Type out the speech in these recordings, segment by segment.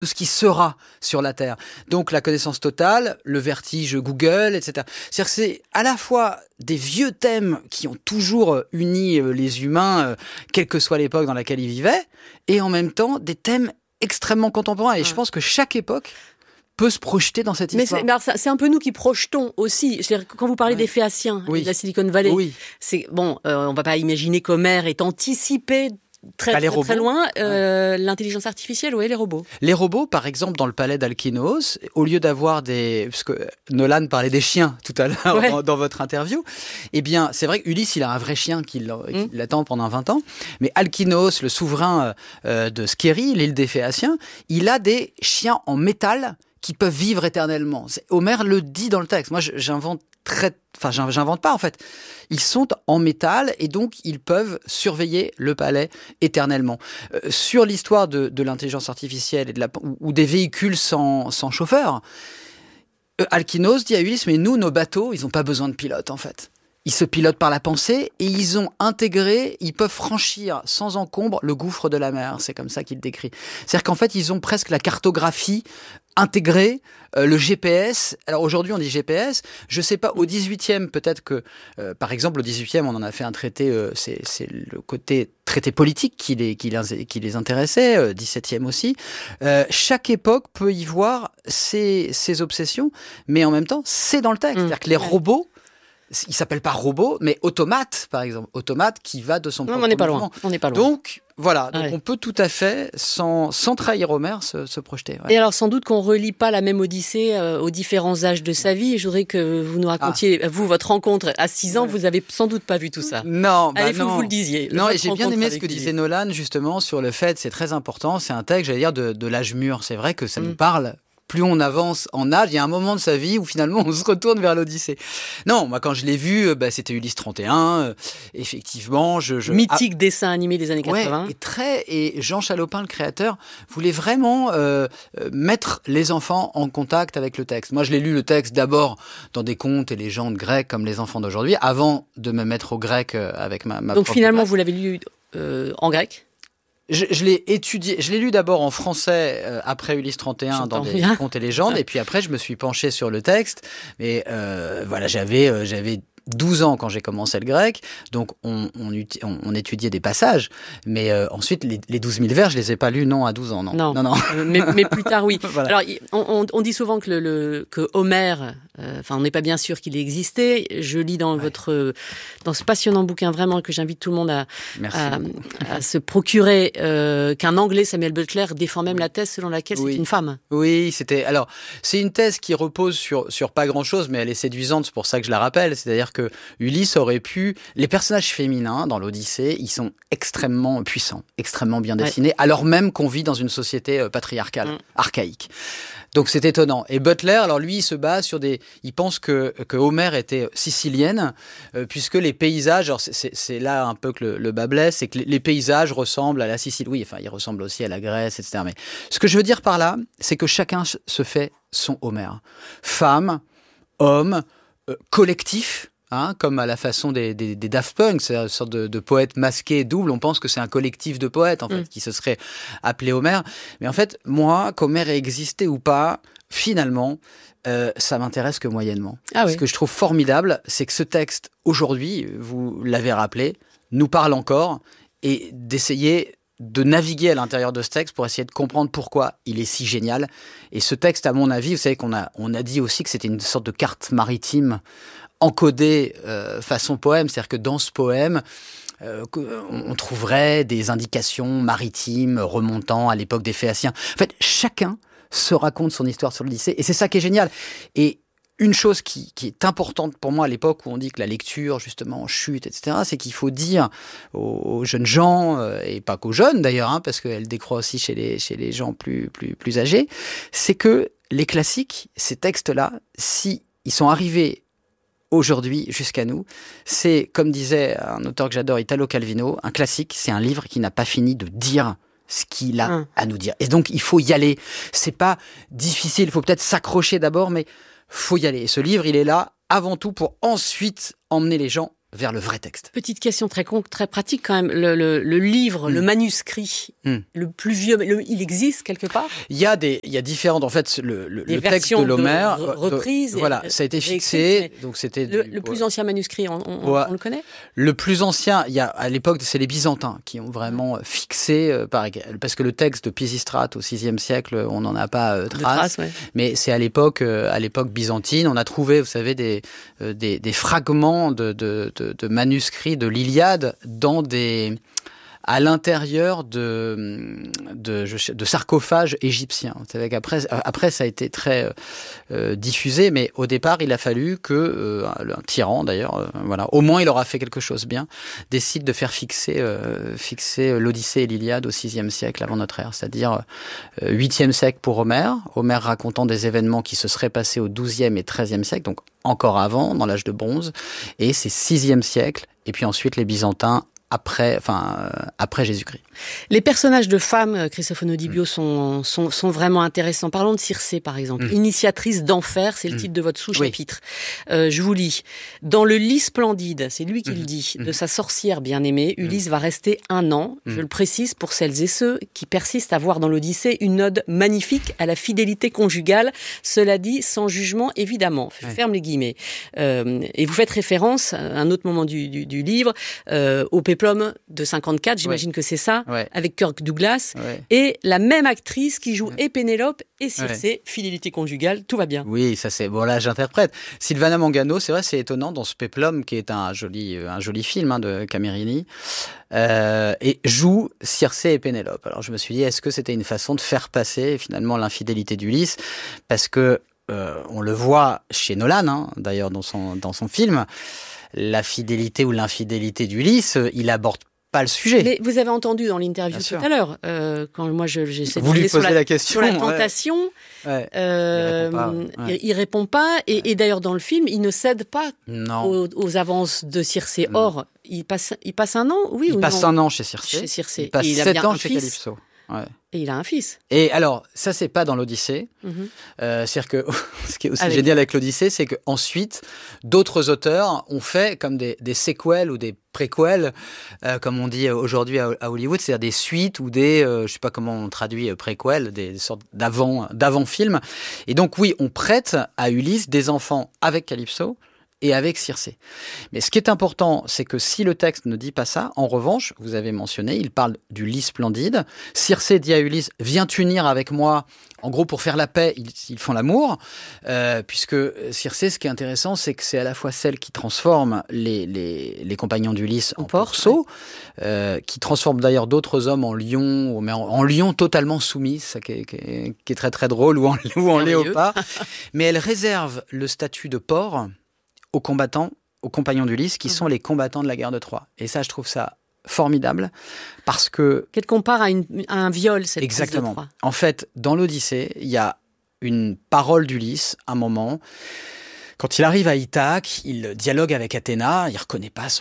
tout ce qui sera sur la Terre. Donc la connaissance totale, le vertige Google, etc. C'est-à-dire que c'est à la fois des vieux thèmes qui ont toujours uni les humains, quelle que soit l'époque dans laquelle ils vivaient, et en même temps des thèmes extrêmement contemporains. Et je pense que chaque époque peut se projeter dans cette histoire. Mais alors c'est un peu nous qui projetons aussi. C'est-à-dire que quand vous parlez des Phéaciens, de la Silicon Valley, c'est bon, on va pas imaginer qu'Homère ait anticipé très loin l'intelligence artificielle, les robots. Les robots, par exemple, dans le palais d'Alkinoos, au lieu d'avoir parce que Nolan parlait des chiens tout à l'heure dans votre interview, eh bien, c'est vrai qu'Ulysse, il a un vrai chien qui l'attend pendant 20 ans, mais Alkinoos, le souverain de Skérie, l'île des Phéaciens, il a des chiens en métal qui peuvent vivre éternellement. Homère le dit dans le texte. Moi, j'invente pas en fait. Ils sont en métal et donc ils peuvent surveiller le palais éternellement. Sur l'histoire de l'intelligence artificielle et ou des véhicules sans chauffeur, Alkinoos dit à Ulysse, mais nous, nos bateaux, ils n'ont pas besoin de pilote en fait. Ils se pilotent par la pensée et ils peuvent franchir sans encombre le gouffre de la mer. C'est comme ça qu'il décrit. C'est-à-dire qu'en fait, ils ont presque la cartographie intégrée, le GPS. Alors aujourd'hui, on dit GPS. Je sais pas, au 18e, peut-être que, par exemple, au 18e, on en a fait un traité, c'est le côté traité politique qui les intéressait, 17e aussi. Chaque époque peut y voir ses obsessions, mais en même temps, c'est dans le texte. C'est-à-dire que les robots, il s'appelle pas robot, mais automate, par exemple. Automate qui va de son propre mouvement. On n'est pas loin. Donc, voilà. Donc, on peut tout à fait, sans trahir Homère, se projeter. Et alors, sans doute qu'on relie pas la même Odyssée aux différents âges de sa vie. Je voudrais que vous nous racontiez, vous, votre rencontre à 6 ans, vous avez sans doute pas vu tout ça. Non, il faut que vous le disiez. Non, et j'ai bien aimé ce que disait Nolan, justement, sur le fait, c'est très important, c'est un texte, j'allais dire, de l'âge mûr. C'est vrai que ça nous parle. Plus on avance en âge, il y a un moment de sa vie où finalement on se retourne vers l'Odyssée. Non, moi quand je l'ai vu, c'était Ulysse 31. Effectivement, mythique dessin animé des années 80. Et Jean Chalopin, le créateur, voulait vraiment mettre les enfants en contact avec le texte. Moi, je l'ai lu le texte d'abord dans des contes et légendes grecques comme les enfants d'aujourd'hui, avant de me mettre au grec avec ma Donc finalement, vous l'avez lu en grec ? Je l'ai étudié, je l'ai lu d'abord en français après Ulysse 31 dans des contes et légendes, et puis après je me suis penché sur le texte. Mais voilà, j'avais 12 ans quand j'ai commencé le grec, donc on étudiait des passages, mais ensuite les 12 000 vers, je les ai pas lus, à 12 ans, non. mais plus tard, oui. Voilà. Alors, on dit souvent que Homère, on n'est pas bien sûr qu'il ait existé. Je lis dans ce passionnant bouquin vraiment que j'invite tout le monde à se procurer, qu'un Anglais, Samuel Butler, défend même la thèse selon laquelle c'est une femme. Oui, c'est une thèse qui repose sur pas grand chose, mais elle est séduisante, c'est pour ça que je la rappelle. C'est-à-dire que Ulysse aurait pu, les personnages féminins dans l'Odyssée, ils sont extrêmement puissants, extrêmement bien dessinés, alors même qu'on vit dans une société patriarcale, archaïque. Donc c'est étonnant. Et Butler, alors lui, il se base sur il pense que Homère était sicilienne, puisque les paysages, alors c'est là un peu que le bas blesse, c'est que les paysages ressemblent à la Sicile. Oui, enfin, ils ressemblent aussi à la Grèce, etc. Mais ce que je veux dire par là, c'est que chacun se fait son Homère. Femme, homme, collectif. Comme à la façon des Daft Punk, c'est une sorte de poète masqué double. On pense que c'est un collectif de poètes, en fait, qui se serait appelé Homère. Mais en fait, moi, qu'Homère ait existé ou pas, finalement, ça m'intéresse que moyennement. Ce que je trouve formidable, c'est que ce texte, aujourd'hui, vous l'avez rappelé, nous parle encore, et d'essayer de naviguer à l'intérieur de ce texte pour essayer de comprendre pourquoi il est si génial. Et ce texte, à mon avis, vous savez qu'on a dit aussi que c'était une sorte de carte maritime encodé façon poème, c'est-à-dire que dans ce poème, on trouverait des indications maritimes remontant à l'époque des Phéaciens. En fait, chacun se raconte son histoire sur l'Odyssée, et c'est ça qui est génial. Et une chose qui est importante pour moi à l'époque où on dit que la lecture, justement, chute, etc., c'est qu'il faut dire aux jeunes gens, et pas qu'aux jeunes d'ailleurs, parce qu'elle décroît aussi chez les gens plus âgés, c'est que les classiques, ces textes-là, si ils sont arrivés aujourd'hui jusqu'à nous, c'est, comme disait un auteur que j'adore, Italo Calvino, un classique, c'est un livre qui n'a pas fini de dire ce qu'il a à nous dire. Et donc, il faut y aller. C'est pas difficile, il faut peut-être s'accrocher d'abord, mais faut y aller. Et ce livre, il est là avant tout pour ensuite emmener les gens vers le vrai texte. Petite question très pratique quand même. Le livre, le manuscrit, le plus vieux, il existe quelque part? Il y a différentes. En fait, le texte de l'Homère, reprise. Voilà, ça a été fixé. Donc c'était le plus ancien manuscrit. On le connaît? Le plus ancien, il y a à l'époque, c'est les Byzantins qui ont vraiment fixé, parce que le texte de Pisistrate au VIe siècle, on n'en a pas trace. Mais c'est à l'époque byzantine. On a trouvé, vous savez, des fragments de manuscrits de l'Iliade à l'intérieur de sarcophages égyptiens. Vous savez qu'après ça a été très diffusé, mais au départ, il a fallu que un tyran, d'ailleurs, au moins il aura fait quelque chose bien, décide de faire fixer l'Odyssée et l'Iliade au VIe siècle avant notre ère, c'est-à-dire 8e siècle pour Homère racontant des événements qui se seraient passés au 12e et 13e siècle, donc encore avant, dans l'âge de bronze, et c'est 6e siècle, et puis ensuite les Byzantins après Jésus-Christ. Les personnages de femmes, Christophe Onodibio, sont vraiment intéressants. Parlons de Circé, par exemple. Initiatrice d'enfer, c'est le titre de votre sous-chapitre. Je vous lis. Dans le lit splendide, c'est lui qui le dit, de sa sorcière bien-aimée, Ulysse va rester 1 an. Je le précise pour celles et ceux qui persistent à voir dans l'Odyssée une ode magnifique à la fidélité conjugale. Cela dit, sans jugement, évidemment. Je ferme les guillemets. Et vous faites référence, à un autre moment du livre, au Péplum de 54, j'imagine que c'est ça, avec Kirk Douglas, et la même actrice qui joue et Pénélope et Circé, fidélité conjugale, tout va bien. Oui, ça c'est... Bon là, j'interprète. Silvana Mangano, c'est vrai, c'est étonnant, dans ce Péplum, qui est un joli film de Camerini, et joue Circé et Pénélope. Alors je me suis dit, est-ce que c'était une façon de faire passer finalement l'infidélité d'Ulysse? Parce que on le voit chez Nolan, d'ailleurs dans son film, la fidélité ou l'infidélité d'Ulysse, il aborde pas le sujet. Mais vous avez entendu dans l'interview tout à l'heure, quand moi j'essaie de vous lui posez la question sur la tentation, il répond pas. Et d'ailleurs dans le film, il ne cède pas aux avances de Circé. Or, il passe 1 an, oui ou non? Il passe 1 an chez Circé. Il passe 7 ans chez Calypso. Et il a un fils. Et alors, ça, c'est pas dans l'Odyssée. C'est-à-dire que ce qui est aussi génial avec l'Odyssée, c'est qu'ensuite, d'autres auteurs ont fait comme des séquelles ou des préquels, comme on dit aujourd'hui à Hollywood, c'est-à-dire des suites ou je sais pas comment on traduit préquels, des sortes d'avant-films. Et donc, oui, on prête à Ulysse des enfants avec Calypso et avec Circé. Mais ce qui est important, c'est que si le texte ne dit pas ça, en revanche, vous avez mentionné, il parle du lit splendide. Circé dit à Ulysse, viens t'unir avec moi. En gros, pour faire la paix, ils font l'amour. Puisque Circé, ce qui est intéressant, c'est que c'est à la fois celle qui transforme les compagnons d'Ulysse en pourceaux, qui transforme d'ailleurs d'autres hommes en lions, mais en lions totalement soumis, ça qui est très très drôle, ou en léopard. Mais elle réserve le statut de porc aux compagnons d'Ulysse, qui sont les combattants de la guerre de Troie. Et ça, je trouve ça formidable, parce que... Qu'elle compare à un viol, cette exactement. Prise de Troie. En fait, dans l'Odyssée, il y a une parole d'Ulysse, un moment, quand il arrive à Ithaque, il dialogue avec Athéna, il reconnaît pas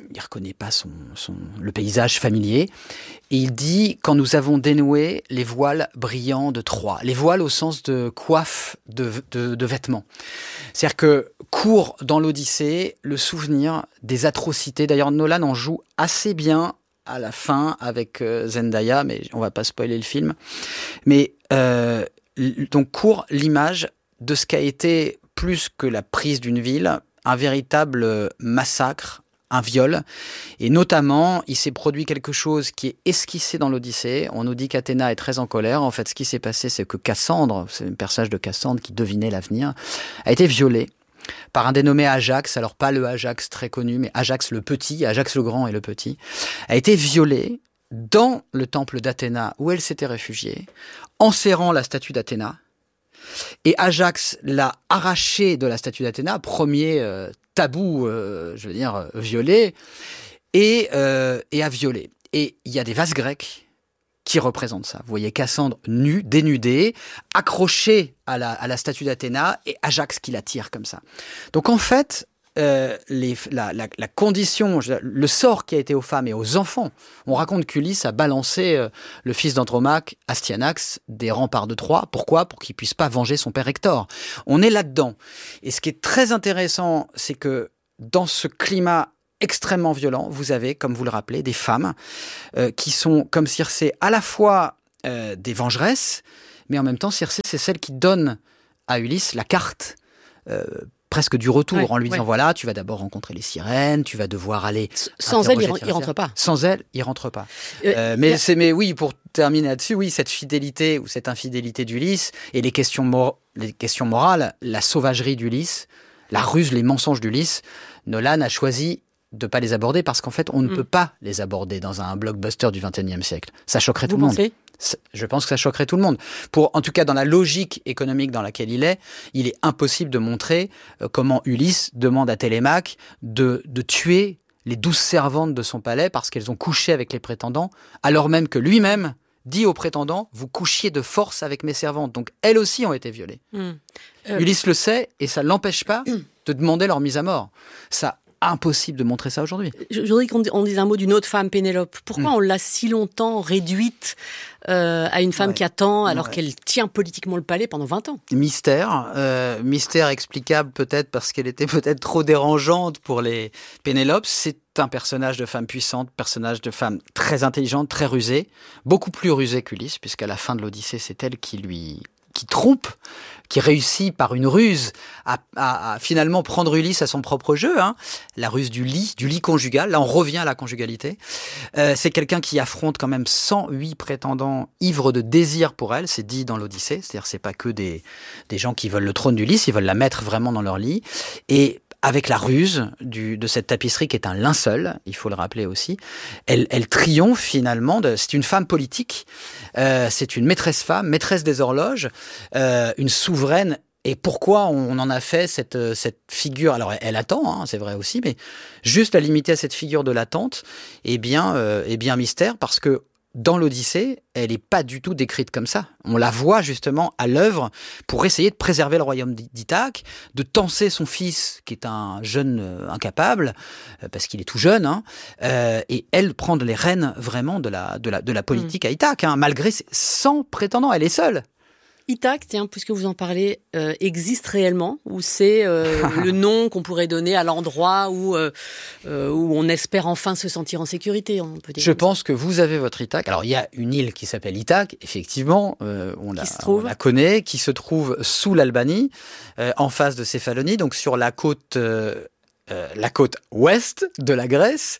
le paysage familier, et il dit, quand nous avons dénoué les voiles brillants de Troie, les voiles au sens de coiffe de vêtements. C'est-à-dire que court dans l'Odyssée le souvenir des atrocités. D'ailleurs, Nolan en joue assez bien à la fin avec Zendaya, mais on va pas spoiler le film. Mais donc court l'image de ce qu'a été, plus que la prise d'une ville, un véritable massacre, un viol. Et notamment, il s'est produit quelque chose qui est esquissé dans l'Odyssée. On nous dit qu'Athéna est très en colère. En fait, ce qui s'est passé, c'est que Cassandre, c'est un personnage de Cassandre qui devinait l'avenir, a été violée par un dénommé Ajax. Alors, pas le Ajax très connu, mais Ajax le petit, Ajax le grand et le petit, a été violée dans le temple d'Athéna où elle s'était réfugiée, enserrant la statue d'Athéna. Et Ajax l'a arraché de la statue d'Athéna, premier tabou, violé, et a violé. Et il y a des vases grecs qui représentent ça. Vous voyez Cassandre nue, dénudée, accrochée à la statue d'Athéna, et Ajax qui la tire comme ça. Donc en fait, la condition, le sort qui a été aux femmes et aux enfants. On raconte qu'Ulysse a balancé le fils d'Andromaque, Astyanax, des remparts de Troie. Pourquoi ? Pour qu'il puisse pas venger son père Hector. On est là-dedans. Et ce qui est très intéressant, c'est que dans ce climat extrêmement violent. Vous avez, comme vous le rappelez, des femmes qui sont, comme Circé, à la fois des vengeresses, mais en même temps, Circé, c'est celle qui donne à Ulysse la carte presque du retour, en lui disant, voilà, tu vas d'abord rencontrer les sirènes, tu vas devoir aller... Sans elle, il rentre pas. Sans elle, il rentre pas. Mais oui, pour terminer là-dessus, oui, cette fidélité ou cette infidélité d'Ulysse et les questions morales, la sauvagerie d'Ulysse, la ruse, les mensonges d'Ulysse, Nolan a choisi de ne pas les aborder parce qu'en fait, on ne peut pas les aborder dans un blockbuster du XXIe siècle. Ça choquerait tout le monde. Je pense que ça choquerait tout le monde. En tout cas, dans la logique économique dans laquelle il est impossible de montrer comment Ulysse demande à Télémaque de tuer les 12 servantes de son palais parce qu'elles ont couché avec les prétendants, alors même que lui-même dit aux prétendants, vous couchiez de force avec mes servantes. Donc, elles aussi ont été violées. Ulysse le sait et ça ne l'empêche pas de demander leur mise à mort. Ça, impossible de montrer ça aujourd'hui. Je voudrais qu'on dise un mot d'une autre femme, Pénélope. Pourquoi on l'a si longtemps réduite à une femme qui attend alors qu'elle tient politiquement le palais pendant 20 ans? Mystère explicable peut-être parce qu'elle était peut-être trop dérangeante pour les Pénélope. C'est un personnage de femme puissante, personnage de femme très intelligente, très rusée, beaucoup plus rusée qu'Ulysse, puisqu'à la fin de l'Odyssée, c'est elle qui trompe, qui réussit par une ruse à finalement prendre Ulysse à son propre jeu, la ruse du lit conjugal. Là, on revient à la conjugalité. C'est quelqu'un qui affronte quand même 108 prétendants ivres de désir pour elle, c'est dit dans l'Odyssée. C'est-à-dire, c'est pas que des gens qui veulent le trône d'Ulysse, ils veulent la mettre vraiment dans leur lit. Et avec la ruse de cette tapisserie qui est un linceul, il faut le rappeler aussi, elle triomphe finalement. C'est une femme politique, c'est une maîtresse femme, maîtresse des horloges, une souveraine. Et pourquoi on en a fait cette figure? Alors elle attend, c'est vrai aussi, mais juste la limiter à cette figure de l'attente, eh bien mystère, parce que dans l'Odyssée, elle n'est pas du tout décrite comme ça. On la voit justement à l'œuvre pour essayer de préserver le royaume d'Ithaque, de tancer son fils, qui est un jeune incapable, parce qu'il est tout jeune, et elle prendre les rênes vraiment de la politique à Ithaque, malgré 100 prétendants, elle est seule. Ithaque, tiens, puisque vous en parlez, existe réellement, ou c'est le nom qu'on pourrait donner à l'endroit où on espère enfin se sentir en sécurité, on peut dire. Je pense que vous avez votre Ithaque. Alors, il y a une île qui s'appelle Ithaque, effectivement, on la connaît, qui se trouve sous l'Albanie, en face de Céphalonie, donc sur la côte ouest de la Grèce.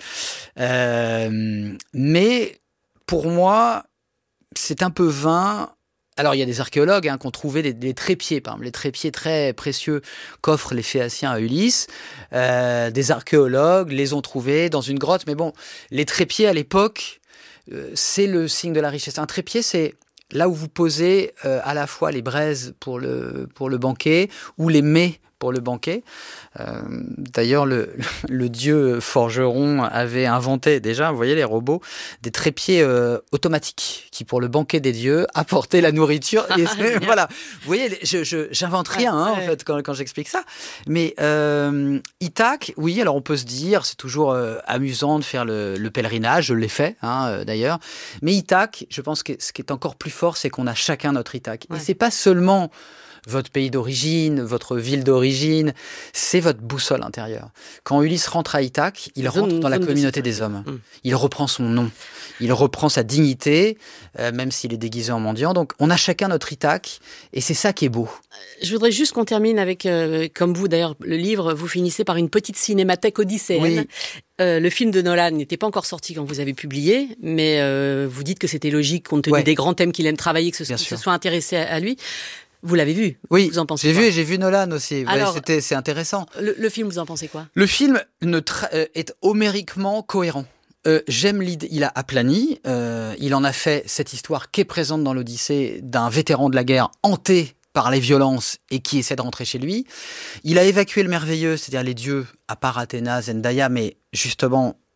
Mais pour moi, c'est un peu vain. Alors, il y a des archéologues qui ont trouvé des trépieds, par exemple, les trépieds très précieux qu'offrent les Phéaciens à Ulysse. Des archéologues les ont trouvés dans une grotte. Mais bon, les trépieds, à l'époque, c'est le signe de la richesse. Un trépied, c'est là où vous posez à la fois les braises pour le banquet ou les mets pour le banquet. D'ailleurs, le dieu forgeron avait inventé déjà, vous voyez les robots, des trépieds automatiques qui, pour le banquet des dieux, apportaient la nourriture. Et voilà, vous voyez, j'invente rien en fait quand j'explique ça. Mais Ithaque, oui, alors on peut se dire, c'est toujours amusant de faire le pèlerinage, je l'ai fait d'ailleurs. Mais Ithaque, je pense que ce qui est encore plus fort, c'est qu'on a chacun notre Ithaque. Et c'est pas seulement votre pays d'origine, votre ville d'origine, c'est votre boussole intérieure. Quand Ulysse rentre à Ithaque, il rentre dans la communauté des hommes. Il reprend son nom, il reprend sa dignité, même s'il est déguisé en mendiant. Donc on a chacun notre Ithaque, et c'est ça qui est beau. Je voudrais juste qu'on termine avec, comme vous d'ailleurs, le livre, vous finissez par une petite cinémathèque odysséenne. Oui. Le film de Nolan n'était pas encore sorti quand vous avez publié, mais vous dites que c'était logique compte tenu des grands thèmes qu'il aime travailler, que ce soit intéressé à lui. Vous l'avez vu? Oui, vous en pensez j'ai quoi? vu et j'ai vu Nolan aussi. Alors, c'est intéressant. Le film, vous en pensez quoi? Le film est homériquement cohérent. J'aime l'idée. Il a aplani. Il en a fait cette histoire qui est présente dans l'Odyssée d'un vétéran de la guerre hanté par les violences et qui essaie de rentrer chez lui. Il a évacué le merveilleux, c'est-à-dire les dieux, à part Athéna, Zendaya, mais justement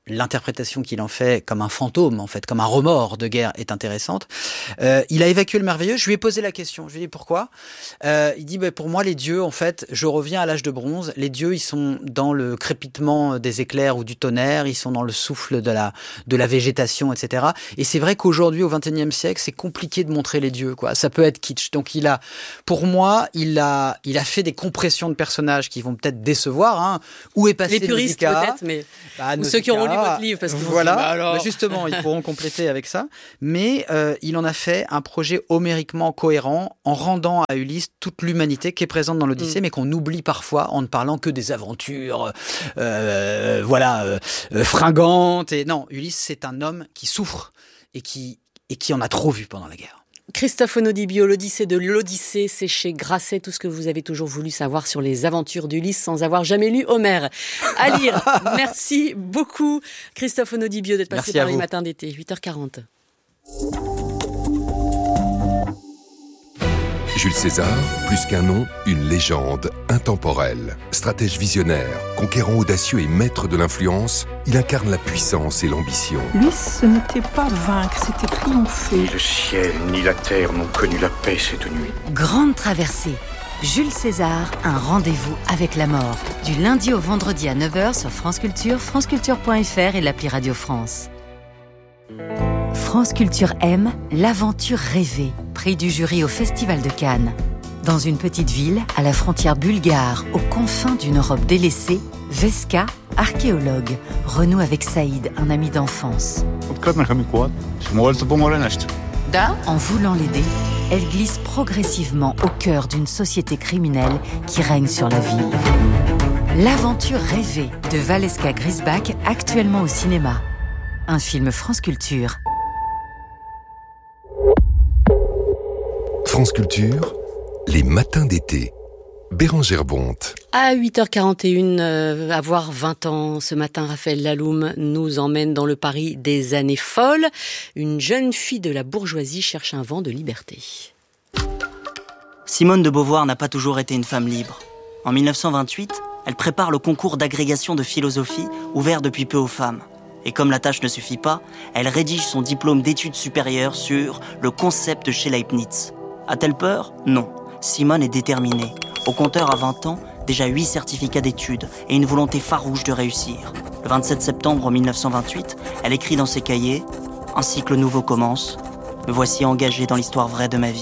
l'interprétation qu'il en fait comme un fantôme, en fait, comme un remords de guerre est intéressante. Il a évacué le merveilleux. Je lui ai posé la question. Je lui ai dit pourquoi. Il dit pour moi les dieux, en fait, je reviens à l'âge de bronze. Les dieux, ils sont dans le crépitement des éclairs ou du tonnerre. Ils sont dans le souffle de la végétation, etc. Et c'est vrai qu'aujourd'hui, au XXIe siècle, c'est compliqué de montrer les dieux, quoi. Ça peut être kitsch. Donc pour moi, il a fait des compressions de personnages qui vont peut-être décevoir. Hein. Où est passé les puristes peut-être, mais ou ceux qui auront lu votre livre, parce que voilà. Justement, ils pourront compléter avec ça. Mais il en a fait un projet homériquement cohérent en rendant à Ulysse toute l'humanité qui est présente dans l'Odyssée, mais qu'on oublie parfois en ne parlant que des aventures, fringantes. Et non, Ulysse, c'est un homme qui souffre et qui en a trop vu pendant la guerre. Christophe Onodibio, l'Odyssée de l'Odyssée, c'est chez Grasset, tout ce que vous avez toujours voulu savoir sur les aventures d'Ulysse sans avoir jamais lu Homère. À lire. Merci beaucoup, Christophe Onodibio, d'être passé par les matins d'été. 8h40. Jules César, plus qu'un nom, une légende intemporelle. Stratège visionnaire, conquérant audacieux et maître de l'influence, il incarne la puissance et l'ambition. Lui, ce n'était pas vaincre, c'était triompher. Ni le ciel ni la terre n'ont connu la paix cette nuit. Grande traversée. Jules César, un rendez-vous avec la mort. Du lundi au vendredi à 9h sur France Culture, franceculture.fr et l'appli Radio France. France Culture aime l'aventure rêvée, prix du jury au Festival de Cannes. Dans une petite ville, à la frontière bulgare, aux confins d'une Europe délaissée, Veska, archéologue, renoue avec Saïd, un ami d'enfance. En voulant l'aider, elle glisse progressivement au cœur d'une société criminelle qui règne sur la ville. L'aventure rêvée de Valeska Grisbach, actuellement au cinéma. Un film France Culture. France Culture, les matins d'été. Bérengère Bonte. À 8h41, avoir 20 ans, ce matin, Raphaël Laloum nous emmène dans le Paris des années folles. Une jeune fille de la bourgeoisie cherche un vent de liberté. Simone de Beauvoir n'a pas toujours été une femme libre. En 1928, elle prépare le concours d'agrégation de philosophie ouvert depuis peu aux femmes. Et comme la tâche ne suffit pas, elle rédige son diplôme d'études supérieures sur le concept chez Leibniz. A-t-elle peur ? Non. Simone est déterminée. Au compteur à 20 ans, déjà 8 certificats d'études et une volonté farouche de réussir. Le 27 septembre 1928, elle écrit dans ses cahiers « Un cycle nouveau commence. Me voici engagée dans l'histoire vraie de ma vie. »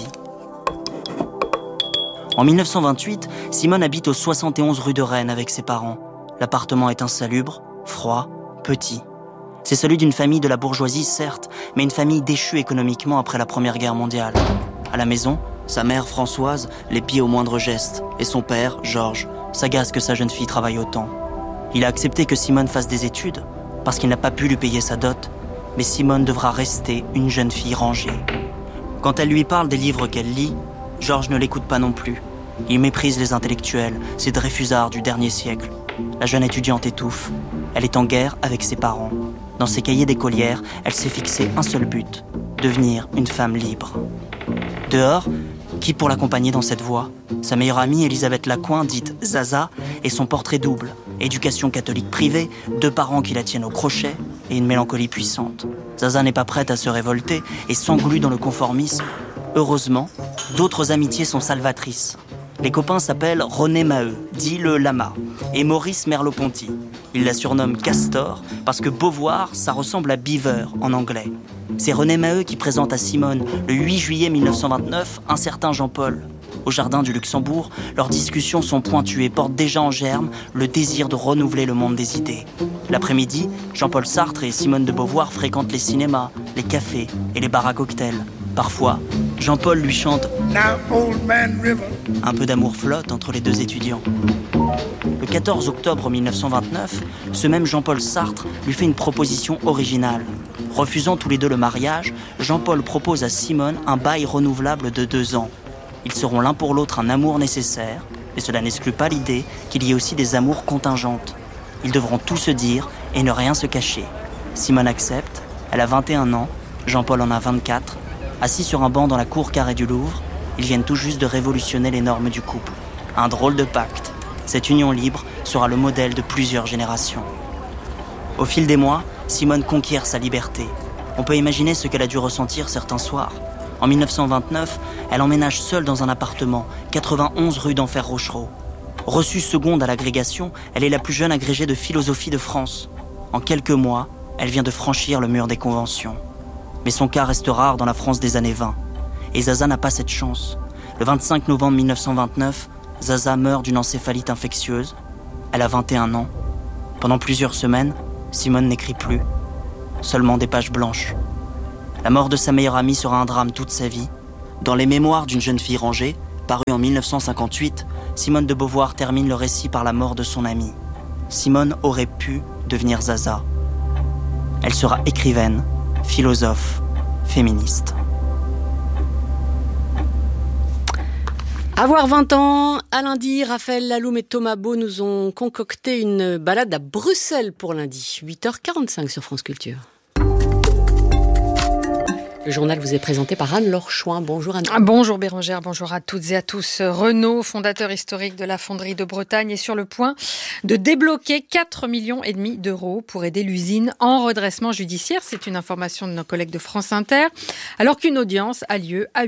En 1928, Simone habite au 71 rue de Rennes avec ses parents. L'appartement est insalubre, froid, petit. C'est celui d'une famille de la bourgeoisie, certes, mais une famille déchue économiquement après la Première Guerre mondiale. À la maison, sa mère, Françoise, l'épie au moindre geste, et son père, Georges, s'agace que sa jeune fille travaille autant. Il a accepté que Simone fasse des études, parce qu'il n'a pas pu lui payer sa dot, mais Simone devra rester une jeune fille rangée. Quand elle lui parle des livres qu'elle lit, Georges ne l'écoute pas non plus. Il méprise les intellectuels, ces Dreyfusards du dernier siècle. La jeune étudiante étouffe. Elle est en guerre avec ses parents. Dans ses cahiers d'écolière, elle s'est fixé un seul but, devenir une femme libre. Dehors, qui pour l'accompagner dans cette voie ? Sa meilleure amie, Elisabeth Lacoin, dite Zaza, et son portrait double. Éducation catholique privée, 2 parents qui la tiennent au crochet, et une mélancolie puissante. Zaza n'est pas prête à se révolter et s'englue dans le conformisme. Heureusement, d'autres amitiés sont salvatrices. Les copains s'appellent René Maheu, dit le Lama, et Maurice Merleau-Ponty. Il la surnomme Castor parce que Beauvoir, ça ressemble à Beaver en anglais. C'est René Maheu qui présente à Simone, le 8 juillet 1929, un certain Jean-Paul. Au jardin du Luxembourg, leurs discussions sont pointues et portent déjà en germe le désir de renouveler le monde des idées. L'après-midi, Jean-Paul Sartre et Simone de Beauvoir fréquentent les cinémas, les cafés et les bars à cocktails. Parfois, Jean-Paul lui chante « Now Old Man River ». Un peu d'amour flotte entre les deux étudiants. Le 14 octobre 1929, ce même Jean-Paul Sartre lui fait une proposition originale. Refusant tous les deux le mariage, Jean-Paul propose à Simone un bail renouvelable de 2 ans. Ils seront l'un pour l'autre un amour nécessaire, mais cela n'exclut pas l'idée qu'il y ait aussi des amours contingentes. Ils devront tout se dire et ne rien se cacher. Simone accepte, elle a 21 ans, Jean-Paul en a 24. Assis sur un banc dans la cour carrée du Louvre, ils viennent tout juste de révolutionner les normes du couple. Un drôle de pacte. Cette union libre sera le modèle de plusieurs générations. Au fil des mois, Simone conquiert sa liberté. On peut imaginer ce qu'elle a dû ressentir certains soirs. En 1929, elle emménage seule dans un appartement, 91 rue d'Enfer Rochereau. Reçue seconde à l'agrégation, elle est la plus jeune agrégée de philosophie de France. En quelques mois, elle vient de franchir le mur des conventions. Mais son cas reste rare dans la France des années 20. Et Zaza n'a pas cette chance. Le 25 novembre 1929, Zaza meurt d'une encéphalite infectieuse. Elle a 21 ans. Pendant plusieurs semaines, Simone n'écrit plus. Seulement des pages blanches. La mort de sa meilleure amie sera un drame toute sa vie. Dans Les Mémoires d'une jeune fille rangée, paru en 1958, Simone de Beauvoir termine le récit par la mort de son amie. Simone aurait pu devenir Zaza. Elle sera écrivaine, philosophe, féministe. Avoir 20 ans, à lundi, Raphaël Laloum et Thomas Beau nous ont concocté une balade à Bruxelles pour lundi, 8h45 sur France Culture. Le journal vous est présenté par Anne-Laure Chouin. Bonjour Anne. Bonjour Bérangère, bonjour à toutes et à tous. Renault, fondateur historique de la fonderie de Bretagne, est sur le point de débloquer 4,5 millions d'euros pour aider l'usine en redressement judiciaire. C'est une information de nos collègues de France Inter. Alors qu'une audience avait lieu à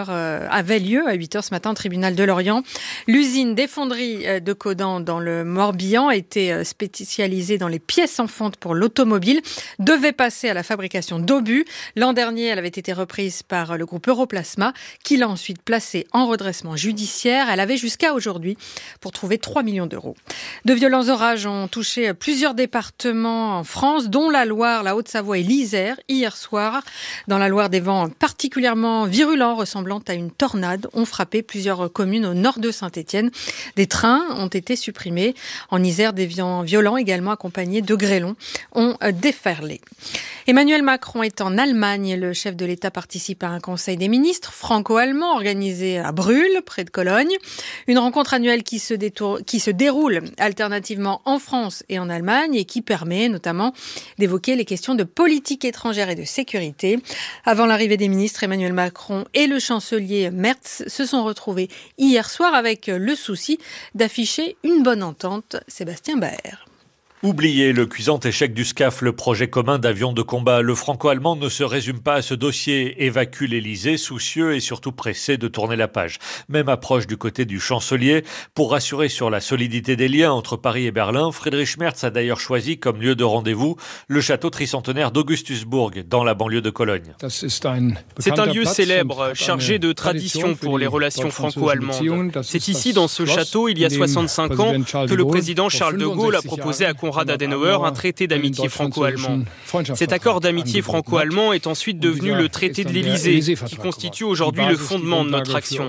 8h ce matin au tribunal de Lorient. L'usine des fonderies de Caudan dans le Morbihan était spécialisée dans les pièces en fonte pour l'automobile, devait passer à la fabrication d'obus. L'an dernier, elle avait été reprise par le groupe Europlasma, qui l'a ensuite placée en redressement judiciaire. Elle avait jusqu'à aujourd'hui pour trouver 3 millions d'euros. De violents orages ont touché plusieurs départements en France, dont la Loire, la Haute-Savoie et l'Isère. Hier soir, dans la Loire, des vents particulièrement virulents, ressemblant à une tornade, ont frappé plusieurs communes au nord de Saint-Étienne. Des trains ont été supprimés. En Isère, des vents violents, également accompagnés de grêlons, ont déferlé. Emmanuel Macron est en Allemagne. Le chef de l'État participe à un conseil des ministres franco-allemand organisé à Brühl, près de Cologne. Une rencontre annuelle qui se déroule alternativement en France et en Allemagne et qui permet notamment d'évoquer les questions de politique étrangère et de sécurité. Avant l'arrivée des ministres, Emmanuel Macron et le chancelier Merz se sont retrouvés hier soir avec le souci d'afficher une bonne entente. Sébastien Baer. Oubliez le cuisant échec du SCAF, le projet commun d'avions de combat. Le franco-allemand ne se résume pas à ce dossier. Évacue l'Élysée, soucieux et surtout pressé de tourner la page. Même approche du côté du chancelier. Pour rassurer sur la solidité des liens entre Paris et Berlin, Friedrich Merz a d'ailleurs choisi comme lieu de rendez-vous le château tricentenaire d'Augustusburg, dans la banlieue de Cologne. C'est un lieu célèbre, chargé de tradition pour les relations franco-allemandes. C'est ici, dans ce château, il y a 65 ans, que le président Charles de Gaulle a proposé à Konrad Adenauer un traité d'amitié franco-allemand. Cet accord d'amitié franco-allemand est ensuite devenu le traité de l'Élysée, qui constitue aujourd'hui le fondement de notre action.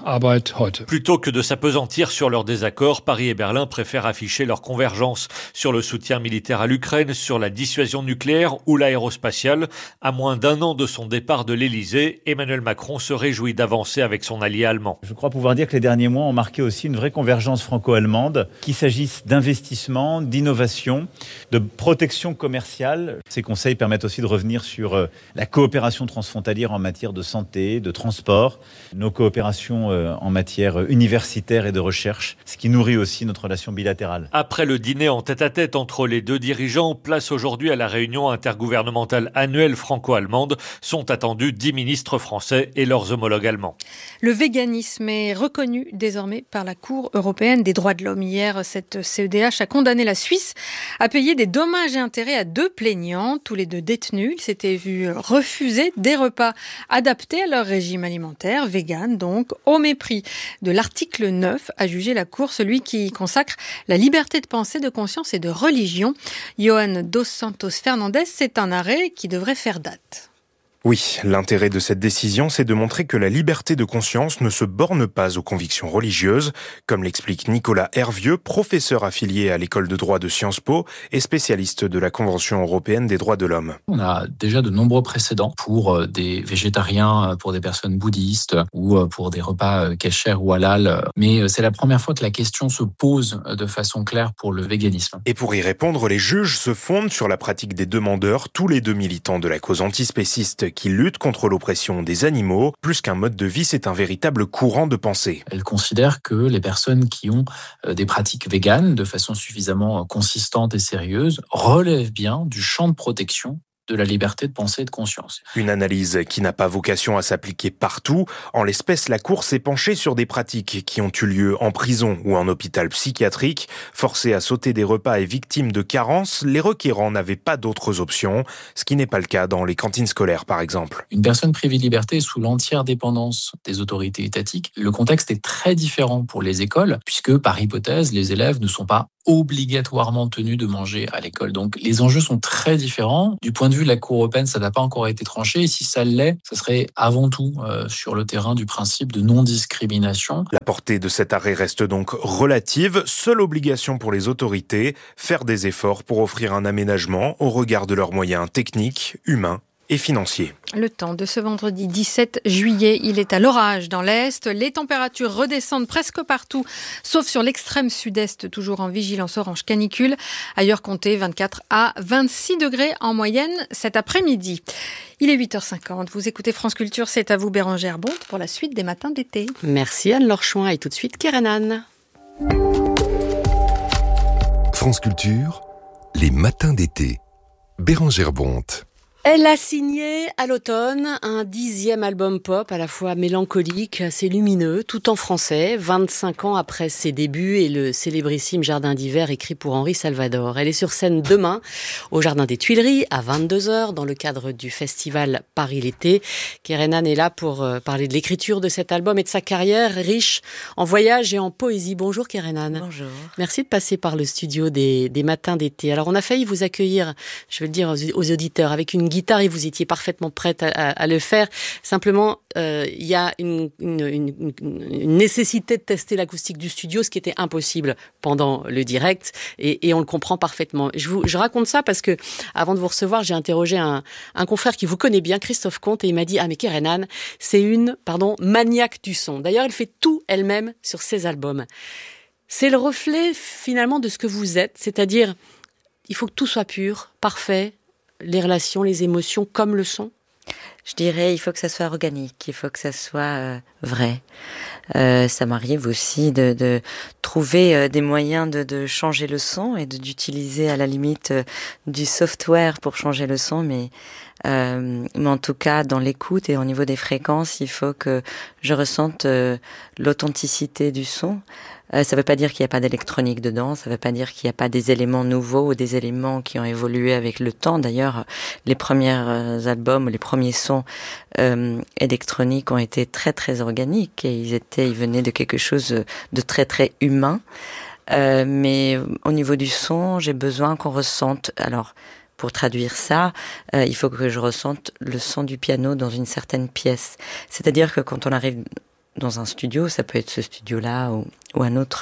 Plutôt que de s'appesantir sur leurs désaccords, Paris et Berlin préfèrent afficher leur convergence sur le soutien militaire à l'Ukraine, sur la dissuasion nucléaire ou l'aérospatiale. À moins d'un an de son départ de l'Élysée, Emmanuel Macron se réjouit d'avancer avec son allié allemand. Je crois pouvoir dire que les derniers mois ont marqué aussi une vraie convergence franco-allemande, qu'il s'agisse d'investissement, d'innovation, de protection commerciale. Ces conseils permettent aussi de revenir sur la coopération transfrontalière en matière de santé, de transport, nos coopérations en matière universitaire et de recherche, ce qui nourrit aussi notre relation bilatérale. Après le dîner en tête-à-tête entre les deux dirigeants, place aujourd'hui à la réunion intergouvernementale annuelle franco-allemande. Sont attendus 10 ministres français et leurs homologues allemands. Le véganisme est reconnu désormais par la Cour européenne des droits de l'homme. Hier, cette CEDH a condamné la Suisse à payer des dommages et intérêts à 2 plaignants, tous les 2 détenus. Ils s'étaient vus refuser des repas adaptés à leur régime alimentaire, vegan donc, au mépris de l'article 9, a jugé la Cour, celui qui consacre la liberté de pensée, de conscience et de religion. Johan dos Santos Fernandes, c'est un arrêt qui devrait faire date. Oui, l'intérêt de cette décision, c'est de montrer que la liberté de conscience ne se borne pas aux convictions religieuses, comme l'explique Nicolas Hervieux, professeur affilié à l'école de droit de Sciences Po et spécialiste de la Convention européenne des droits de l'homme. On a déjà de nombreux précédents pour des végétariens, pour des personnes bouddhistes ou pour des repas kasher ou halal, mais c'est la première fois que la question se pose de façon claire pour le véganisme. Et pour y répondre, les juges se fondent sur la pratique des demandeurs, tous les 2 militants de la cause antispéciste féministe qui lutte contre l'oppression des animaux. Plus qu'un mode de vie, c'est un véritable courant de pensée. Elle considère que les personnes qui ont des pratiques véganes de façon suffisamment consistante et sérieuse relèvent bien du champ de protection de la liberté de pensée et de conscience. Une analyse qui n'a pas vocation à s'appliquer partout. En l'espèce, la Cour s'est penchée sur des pratiques qui ont eu lieu en prison ou en hôpital psychiatrique. Forcés à sauter des repas et victimes de carences, les requérants n'avaient pas d'autres options, ce qui n'est pas le cas dans les cantines scolaires, par exemple. Une personne privée de liberté est sous l'entière dépendance des autorités étatiques. Le contexte est très différent pour les écoles, puisque, par hypothèse, les élèves ne sont pas obligatoirement tenus de manger à l'école. Donc les enjeux sont très différents. Du point de vue de la Cour européenne, ça n'a pas encore été tranché. Et si ça l'est, ça serait avant tout sur le terrain du principe de non-discrimination. La portée de cet arrêt reste donc relative. Seule obligation pour les autorités, faire des efforts pour offrir un aménagement au regard de leurs moyens techniques, humains et financiers. Le temps de ce vendredi 17 juillet, il est à l'orage dans l'Est. Les températures redescendent presque partout, sauf sur l'extrême sud-est, toujours en vigilance orange canicule. Ailleurs, comptez 24 à 26 degrés en moyenne cet après-midi. Il est 8h50. Vous écoutez France Culture, c'est à vous Bérangère Bonte pour la suite des matins d'été. Merci Anne-Laure Chouin et tout de suite Kerenan. France Culture, les matins d'été. Bérangère Bonte. Elle a signé à l'automne un 10e album pop à la fois mélancolique, assez lumineux, tout en français, 25 ans après ses débuts et le célébrissime Jardin d'hiver écrit pour Henri Salvador. Elle est sur scène demain au Jardin des Tuileries à 22h dans le cadre du festival Paris l'été. Kerenan est là pour parler de l'écriture de cet album et de sa carrière riche en voyages et en poésie. Bonjour Kerenan. Bonjour. Merci de passer par le studio des matins d'été. Alors on a failli vous accueillir, je veux le dire aux auditeurs, avec une guitare et vous étiez parfaitement prête à le faire. Simplement, il y a une nécessité de tester l'acoustique du studio, ce qui était impossible pendant le direct, et on le comprend parfaitement. Je raconte ça parce que, avant de vous recevoir, j'ai interrogé un confrère qui vous connaît bien, Christophe Comte, et il m'a dit « Ah, mais Kerenan, c'est une maniaque du son. » D'ailleurs, elle fait tout elle-même sur ses albums. C'est le reflet, finalement, de ce que vous êtes, c'est-à-dire, il faut que tout soit pur, parfait, les relations, les émotions comme le son? Je dirais, il faut que ça soit organique, il faut que ça soit vrai. Ça m'arrive aussi de trouver des moyens de changer le son et d'utiliser à la limite du software pour changer le son, mais en tout cas dans l'écoute et au niveau des fréquences, il faut que je ressente l'authenticité du son. Ça veut pas dire qu'il n'y a pas d'électronique dedans, ça veut pas dire qu'il n'y a pas des éléments nouveaux ou des éléments qui ont évolué avec le temps. D'ailleurs, les premiers albums, les premiers sons électroniques ont été très très organiques et ils venaient de quelque chose de très très humain. Mais au niveau du son, j'ai besoin qu'on ressente. Alors, pour traduire ça, il faut que je ressente le son du piano dans une certaine pièce. C'est-à-dire que quand on arrive dans un studio, ça peut être ce studio-là ou un autre.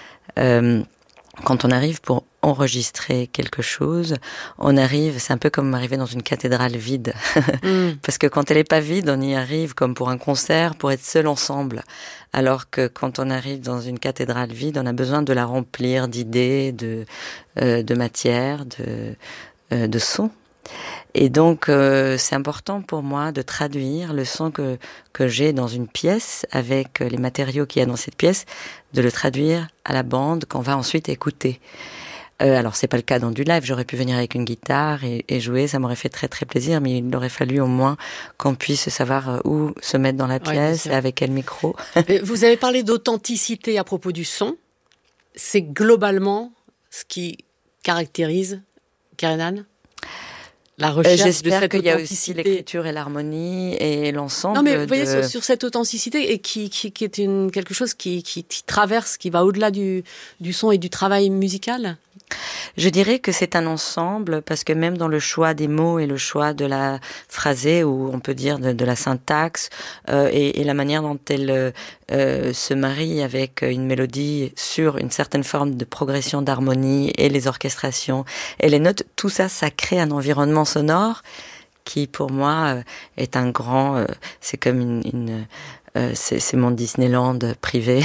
Quand on arrive pour enregistrer quelque chose, c'est un peu comme arriver dans une cathédrale vide. Parce que quand elle est pas vide, on y arrive comme pour un concert, pour être seul ensemble. Alors que quand on arrive dans une cathédrale vide, on a besoin de la remplir d'idées, de matière, de sons. Et donc, c'est important pour moi de traduire le son que j'ai dans une pièce avec les matériaux qu'il y a dans cette pièce, de le traduire à la bande qu'on va ensuite écouter. Alors, c'est pas le cas dans du live. J'aurais pu venir avec une guitare et jouer, ça m'aurait fait très très plaisir, mais il aurait fallu au moins qu'on puisse savoir où se mettre dans la pièce, et avec quel micro. Vous avez parlé d'authenticité à propos du son. C'est globalement ce qui caractérise Kerenan? La recherche j'espère de cette qu'il y a aussi l'écriture et l'harmonie et l'ensemble. Non, mais vous voyez, sur cette authenticité et qui est quelque chose qui traverse, qui va au-delà du son et du travail musical. Je dirais que c'est un ensemble, parce que même dans le choix des mots et le choix de la phrasée, ou on peut dire de la syntaxe, et la manière dont elle se marie avec une mélodie sur une certaine forme de progression d'harmonie, et les orchestrations et les notes, tout ça, ça crée un environnement sonore qui, pour moi, est un grand... c'est comme c'est mon Disneyland privé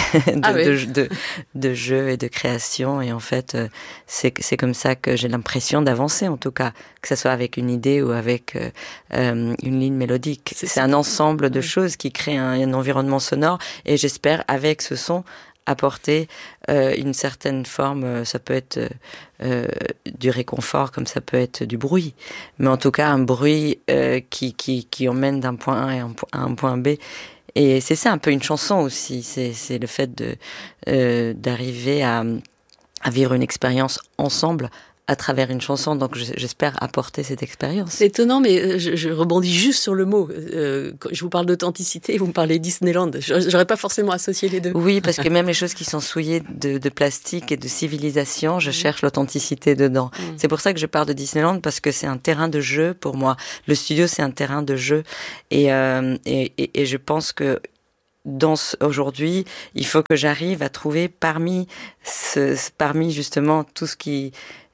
de jeux et de création. Et en fait, c'est comme ça que j'ai l'impression d'avancer, en tout cas, que ce soit avec une idée ou avec une ligne mélodique. C'est un ensemble de choses qui créent un environnement sonore. Et j'espère, avec ce son, apporter une certaine forme, ça peut être du réconfort comme ça peut être du bruit, mais en tout cas un bruit qui emmène d'un point A à un point B. Et c'est ça un peu une chanson aussi, c'est le fait d'arriver à vivre une expérience ensemble à travers une chanson, donc j'espère apporter cette expérience. C'est étonnant, mais je rebondis juste sur le mot. Quand je vous parle d'authenticité, vous me parlez Disneyland. J'aurais pas forcément associé les deux. Oui, parce que même les choses qui sont souillées de plastique et de civilisation, je cherche l'authenticité dedans. C'est pour ça que je parle de Disneyland, parce que c'est un terrain de jeu pour moi. Le studio, c'est un terrain de jeu. Et je pense que aujourd'hui, il faut que j'arrive à trouver parmi justement tout ce qui...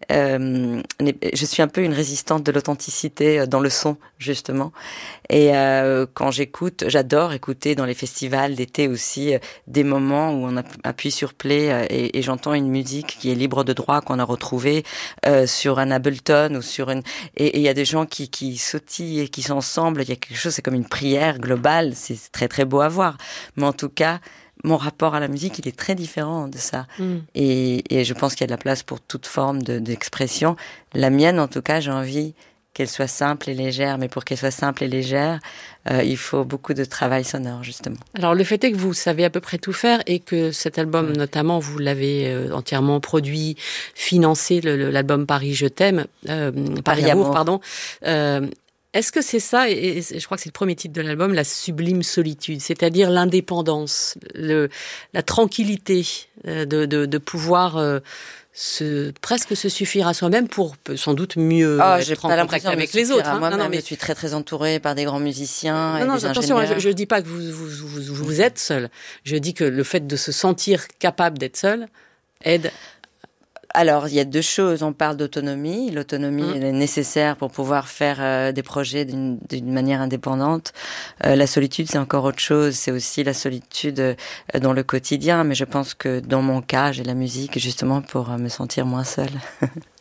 je suis un peu une résistante de l'authenticité dans le son, justement. Et quand j'écoute, j'adore écouter dans les festivals d'été aussi des moments où on appuie sur play et j'entends une musique qui est libre de droit, qu'on a retrouvée sur un Ableton ou sur une... Et il y a des gens qui sautillent et qui sont ensemble. Il y a quelque chose, c'est comme une prière globale. C'est très, très beau à voir. Mais en tout cas, mon rapport à la musique, il est très différent de ça. Et je pense qu'il y a de la place pour toute forme d'expression. La mienne, en tout cas, j'ai envie qu'elle soit simple et légère. Mais pour qu'elle soit simple et légère, il faut beaucoup de travail sonore, justement. Alors, le fait est que vous savez à peu près tout faire et que cet album, notamment, vous l'avez entièrement produit, financé, l'album Paris, je t'aime, Paris Amour, pardon. Est-ce que c'est ça, et je crois que c'est le premier titre de l'album, la sublime solitude, c'est-à-dire l'indépendance, la tranquillité de pouvoir presque se suffire à soi-même pour sans doute mieux être en contact avec les autres. Mais je suis très très entourée par des grands musiciens et des attention, ingénieurs. Je dis pas que vous êtes seul. Je dis que le fait de se sentir capable d'être seul aide. Alors, il y a deux choses. On parle d'autonomie. L'autonomie, elle est nécessaire pour pouvoir faire des projets d'une manière indépendante. La solitude, c'est encore autre chose. C'est aussi la solitude dans le quotidien. Mais je pense que dans mon cas, j'ai la musique justement pour me sentir moins seule.